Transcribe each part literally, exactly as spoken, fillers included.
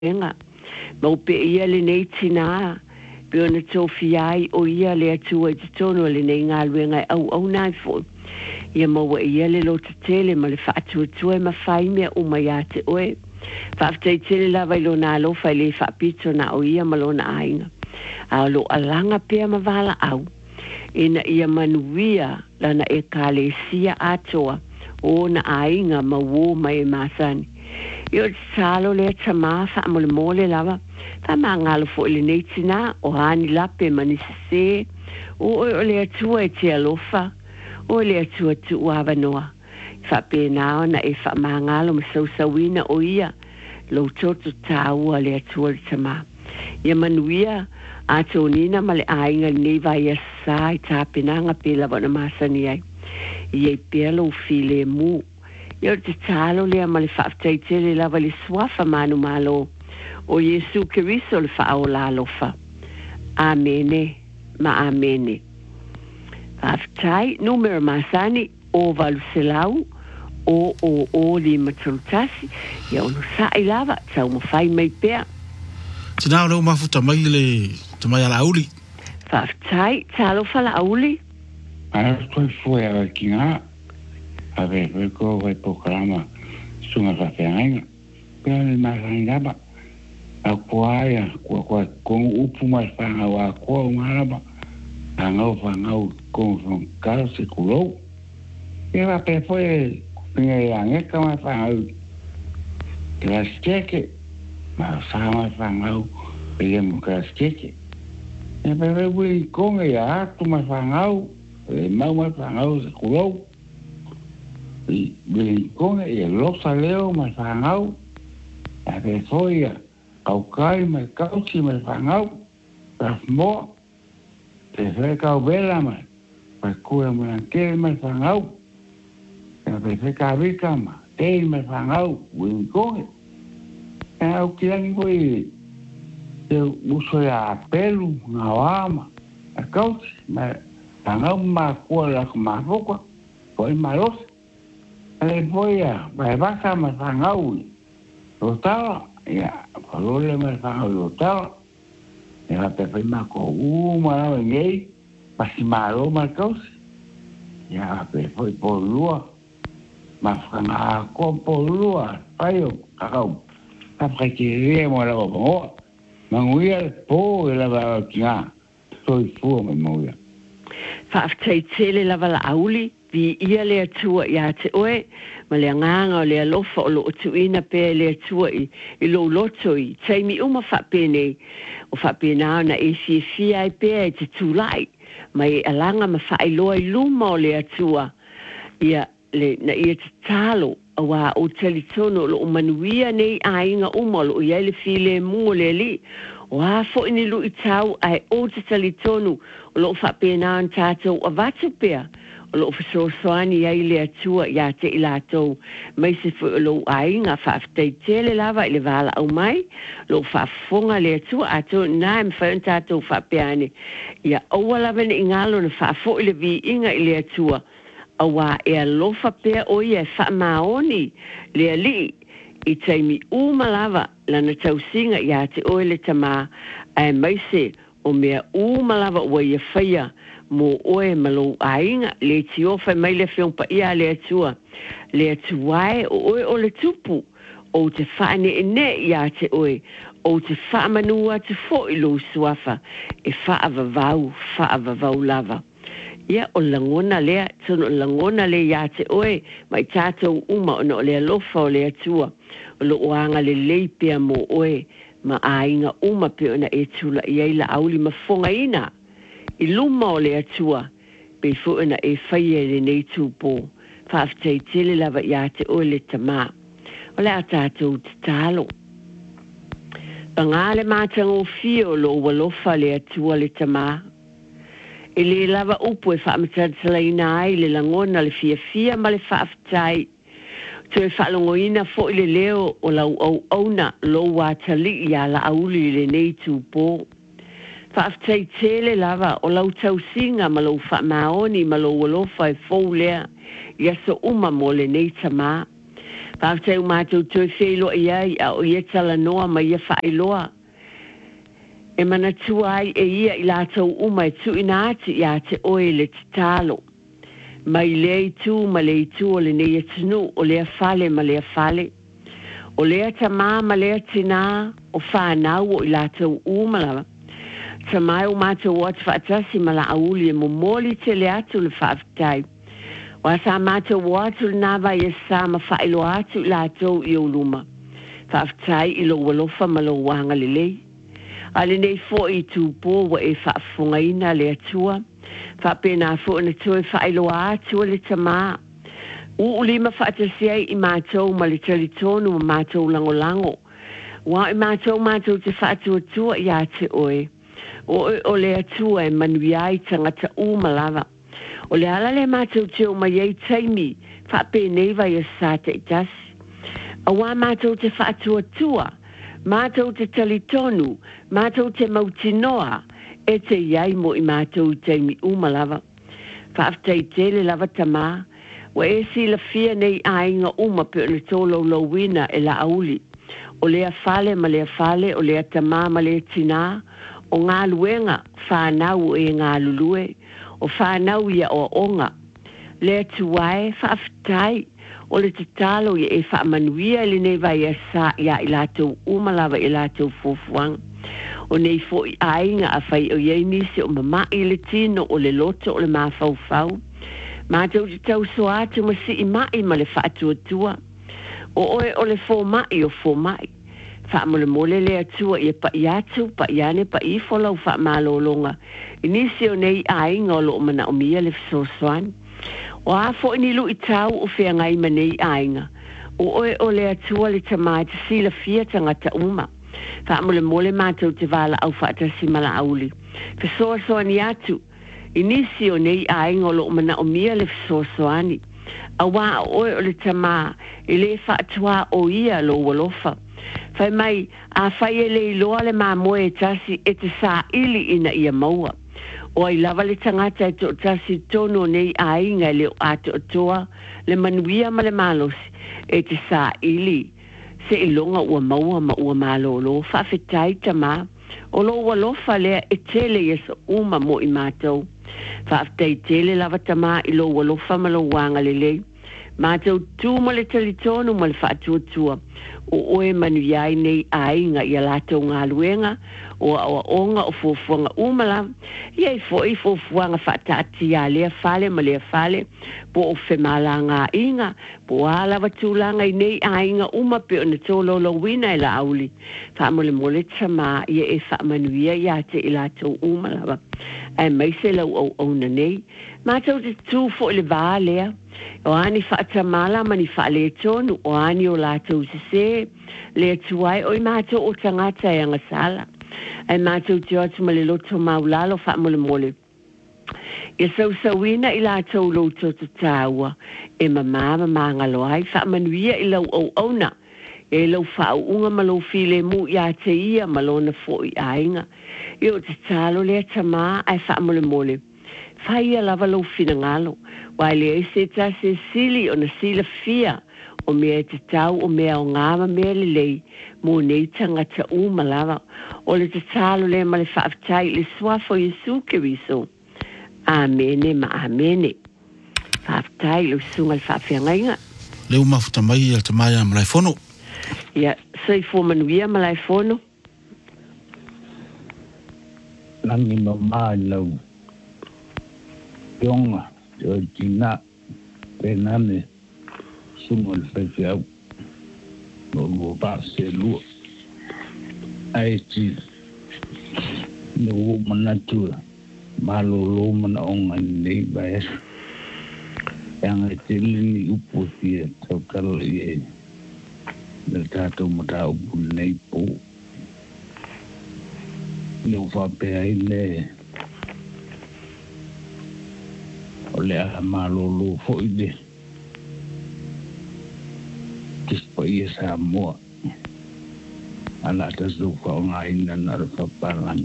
enga. Mau pe ia le nei tina. Pe ona tofi ai o ia le atua i te tono le nei ngā luenga au au nai fo. Ia maua ia le lo te tele ma le whaatua tua ma whai mea o mai a te oe. Whaatai tele lava i lo nā lo whai le whaapito na o ia ma lo na ainga. A lo alanga pea ma wala au. Ina ia manuia lana e ka le sia atoa o na ainga ma wo mai e masani. Io te salo le tama wha mole mole lava. Wha maa ngalo fo ile nei tina o hani lape manisi se. O o le atua e te alofa. O le atua tu uawa noa. Wha pe nao na e wha maa ngalo ma sau sawina o ia. Lo toto ta ua le atua le tama. Ia manuia a tō nina ma le ainga nei vai a sa i tā penanga pe lava na masani ai. Ia i pea lo file mu. Ia te talo lea ma le whaafitai tele lava le swafa manu malo. O Yesu Keriso le whaao la lofa. Amene, ma amene. Whaafitai, numero masani, o valuselau, o o o li maturutasi. Ia ono sa i lava, tau mo whai mai pea. Tina leo mafuta mai le tamai ala auli. Whaafitai, talo whala auli. Ana koe fue a ki ngā. Ave koe ko koe pokarama sunga whawhiangainga. Pea le mahani raba. A kua aia, kua kua kongu upu mai whangau a kua ungaraba. A ngau whangau kongu whangkaro se kulou. Pea wa pe foe pinga i angeka mai whangau. Kira steke. Ma whangau whangau. Pea mu kira steke. E pe pe wui konga i a atu mai whangau. E mau mai whangau se kulou. I wili konga i a losa leo mai whangau. A pe foe ia. Kau kai mai kausi mai whangau. Raf moa. Te whai kau bela mai. Pai kua mai ankere mai whangau. E pe whai ka rika mai. Tei mai whangau. Wili konga. E au kirangi koe. Te uso ia apelu ngā wāma. A kausi mai whangau mai kua lako mai whokua. Poi mai osa. E poi ia. Pai waka mai whangau. Rotawa. Ia, palole mai whangau i rotawa. E la pepe mako uu marawa ngei. Pasi maro mai kausi. Ia la pepe i polua. Ma whanga ko polua. Paio, kakau. Kapai ki rea mo la wapangoa. Manguia le po e la wa ki ngā. Soi fua mai mauia. Whaafitai tele lava la auli. Vi ia le atua i a te oe, ma le nganga o le alofa o lo otuina pe le atua i, i lo loto i. Taimi uma whapene, o whapena na e si fia i pea i te tūlai, ma e alanga ma whailoa i luma o le atua. Ia, le, na ia te talo, a wā o telitono, lo o manuia nei a inga uma, lo o iai le file mua le li. O a fo ini lu i tau, ai o te telitono, o lo o whapena an tātou a vatu pea. Lo fiso soani ai le atua ia te ilato mai se fu lo ainga fa te tele lava le vala au mai lo fa fonga le atua ato na me fa tato fa piane ia o wala ben ingalo na fa fo le vi inga le atua awa e lo fa pe o ia fa maoni le ali i taimi u malava lana tausinga ia te o le tama ai mai se o mea u malava o ia faia mo oe malo ainga le tiofa mai le fiong pa ia le atua le atuae o oe o le tupu o te whaane e ne ia te oe o te whaamanua te fo i lo suafa e whaavavau whaavavau lava ia o langona lea tono langona le ia te oe mai tātou uma o le alofa o le atua o lo oanga le leipea mo oe ma ainga uma pe ona e tula ia ila auli mafonga ina I luma o le atua, pe fuena e whaia le nei tūpō, whaafitai tele lava i a te o le tamā. O le a tātou te tālo. Pangā le mātango fio lo walofa le atua le tamā. E le lava upu e whaamatatalaina ai le langona le fia fia ma le whaafitai. Tue whaalongoina fo i le leo o lau au auna lo wātali i a la auli le nei tūpō. Whaafitai tele lava o lau tausinga ma lau whaamaoni ma lau walofa e fōu lea i aso uma mo le nei tamā. Whaftai o mātou tui whelo iai a o ia tala noa ma ia whailoa. E mana tuai e ia i lātou uma e tu ina ati ia te oe le te talo. Mai lei tu ma lei tu o le nei atunu o lea fale ma lea fale. O lea ta mā ma lea tina o whanau o i lātou uma lava. Ta mai o mātou o atu whaatasi ma la auli e mo moli te le atu le whaafitai. Wa sa mātou o atu le nāwa i e sa ma whaelo atu i lātou i o luma. Whaafitai i lo walofa ma lo wanga le lei. Ale nei fo i tūpō wa e whaafunga ina le atua. Whaapena fo na tue whaelo atu le ta mā. U lima whaatasi ai i mātou ma le talitonu ma mātou lango lango. Wa i mātou mātou te whaatua tua i a te oe. O o le atua e manuiai tangata umalava. O le ala le mātou te o mai ei taimi, whapenei vai a sa te itasi. A wā mātou te whaatua tua, mātou te talitonu, mātou te mautinoa, e te iai mo i mātou taimi umalava. Whaaftai tele lava tamā, wa e si la fia nei ainga uma pe o le tolo lo wina e la auli. O lea fale ma lea fale, o lea tamā ma lea tina, o ngā luenga whanau e ngā lulue, o whanau ia o onga. Lea tuae whaafitai, o le te talo ia e whaamanuia le nei vai e sa ia i lātou umalava i lātou fofuang. O nei fo i ainga a whai o iei nisi o mama i le tino o le loto o le mawhauwhau. Mātou te tau so atu ma si i mai ma le whaatua tua. O oe o le fo mai o fo mai. Wha mole mole le atua i pa i atu, pa i ane, pa i folau wha malolonga. Inisi o nei a inga o lo mana o mia le fisosoan. O a fo ini lu i tau o whea ngai ma nei a inga. O oe o le atua le tamai te sila fia tangata uma. Wha mole mole mātou te wala au wha atasi mala auli. Fisosoan i atu. Inisi o nei a inga o lo mana o mia le fisosoani. A wā oe o le tamā, i le wha atua o ia lo walofa. Whai mai, a whai e le iloa le mā moe e tasi e te sā ili ina ia maua. O ai lava le tangata e to tasi tono nei a inga le o ato toa, le manuia ma le malosi, e te sā ili. Se ilonga ua maua ma ua malolo, whawhetai tamā, o lo walofa lea e tele yeso uma mo i mātou. Whawhetai tele lava tamā i lo walofa ma lo wanga le lei. Mātou tū ma le talitonu ma le whaatua tua. O oe manuiai nei ainga i a lātou ngā luenga, o a onga o fuafuanga umala, iei fo i fuafuanga whaatati a lea fale ma lea fale, po o whemala ngā inga, po alawa tūlanga i nei ainga uma pe o na tōlo lo wina i la auli. Whaamole mole tamā i e whaamanuia i ate i lātou umala. Ai mai se lau au au na nei, mātou te tū fo i le vā lea, o ani whaatamala mani whaale tonu, o ani o lātou se se, le tuai o i mātou o tangata e angasala. Ai mātou te atu ma le loto maulalo whaamole mole. E sau sawina i lātou loto to tāua, e mamama māngalo ai whaamanuia i lau au au na, e lau whaau unga ma lau file mu i a te ia ma lona fo i ainga. E o te tālo lea tamā ai whaamole mole. Whaia lava lau fina ngalo, wai le e se ta se sili o na sila fia, o mea te tau o mea o ngāma mea le lei, mō nei tangata uma lava, o le te talo le ma le whaafitai le swafo Yesu ke wiso. Amene ma amene. Whaafitai le sunga le whaafiangainga. Leu mafuta mai al tamaya malai fono. Ia, sei fo manuia malai fono. Langi no maa lau. Yonga, yo tina, penane, sumo le whaiwhiau, no lua pāse lua. Ai ti, no ua manatua, malo lo mana onga nei bae. Yang e te lini upo fia, tau kalo i e, le tātou mata upu nei po. Leo whapea i le, o le a malolo fo i le kispa i e sa moa ala ta zuka o ngā ina na rapapalan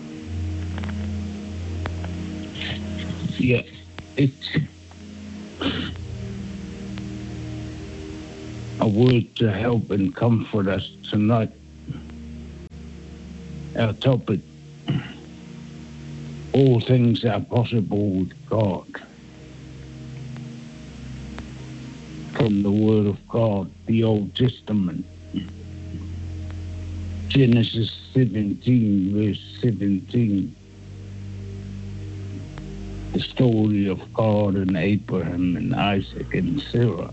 ia it a a word to help and comfort us tonight. Our topic, all things are possible with God. From the Word of God, the Old Testament. Genesis seventeen, verse seventeen. The story of God and Abraham and Isaac and Sarah.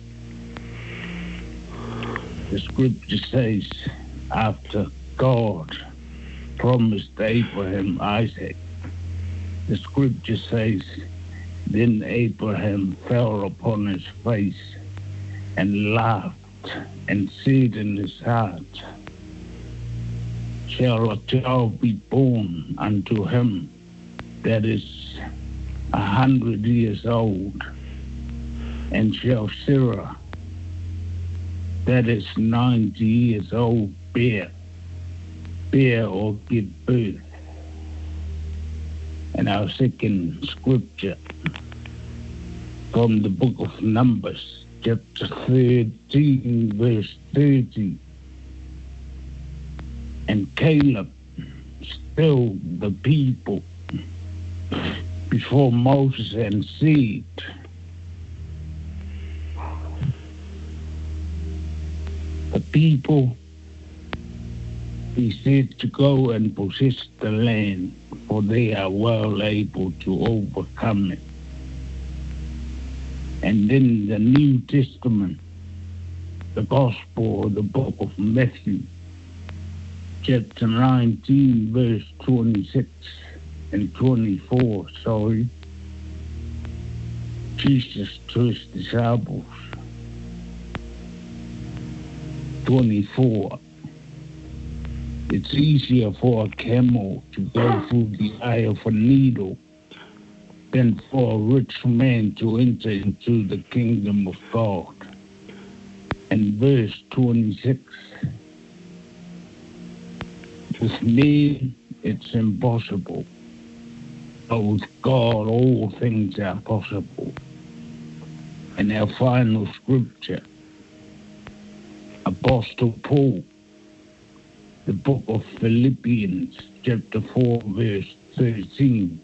The scripture says, after God promised Abraham Isaac, the scripture says, then Abraham fell upon his face and laughed and said in his heart, shall a child be born unto him that is a hundred years old, and shall Sarah that is ninety years old bear, bear or give birth? And our second scripture from the book of Numbers, chapter thirteen, verse thirty. And Caleb still the people before Moses and said, the people, he said, to go and possess the land, for they are well able to overcome it. And then the New Testament, the Gospel, the book of Matthew, chapter nineteen, verse twenty-six and twenty-four, sorry. Jesus to his disciples. twenty-four. It's easier for a camel to go through the eye of a needle than for a rich man to enter into the kingdom of God. And verse twenty-six. With me, it's impossible, but with God, all things are possible. And our final scripture, Apostle Paul, the book of Philippians, chapter four, verse thirteen.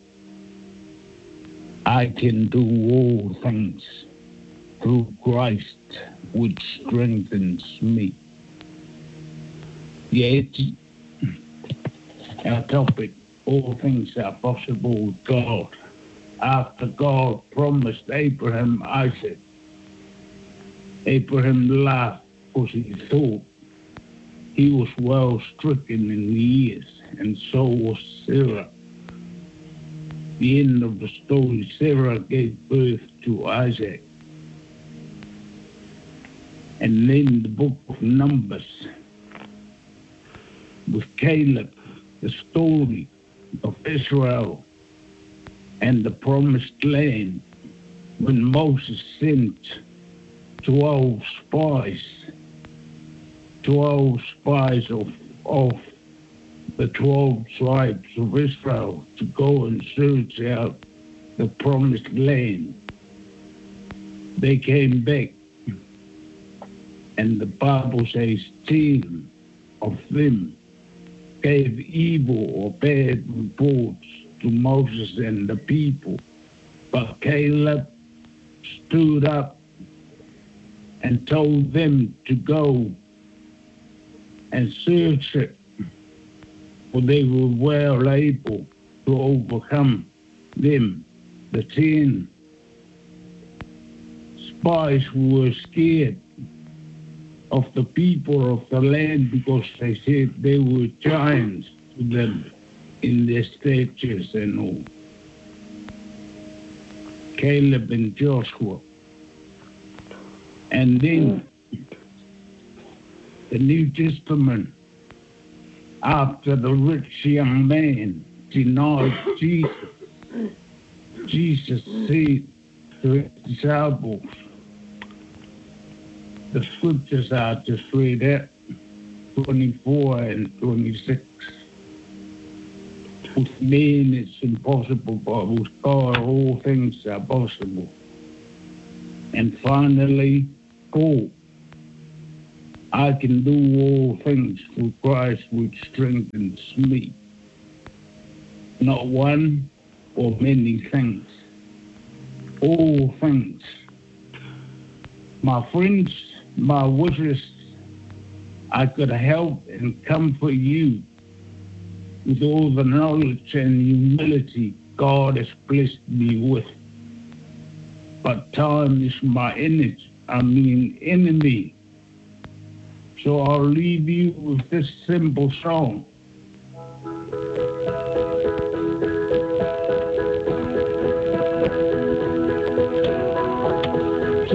I can do all things through Christ, which strengthens me. Yet, our topic, all things are possible with God. After God promised Abraham Isaac, Abraham laughed because he thought he was well stricken in years, and so was Sarah. The end of the story, Sarah gave birth to Isaac. And then the book of Numbers, with Caleb, the story of Israel and the promised land, when Moses sent twelve spies, twelve spies of, of the twelve tribes of Israel to go and search out the promised land. They came back, and the Bible says ten of them gave evil or bad reports to Moses and the people. But Caleb stood up and told them to go and search it, for they were well able to overcome them. The ten spies were scared of the people of the land because they said they were giants to them in their statures and all. Caleb and Joshua. And then the New Testament, after the rich young man denied Jesus, Jesus said to his disciples, the scriptures are just read out, twenty-four and twenty-six. With men it's impossible, but with God all things are possible. And finally, Paul, I can do all things through Christ which strengthens me. Not one or many things. All things. My friends, my wishes, I could help and comfort you with all the knowledge and humility God has blessed me with. But time is my enemy, I mean enemy. So I'll leave you with this simple song.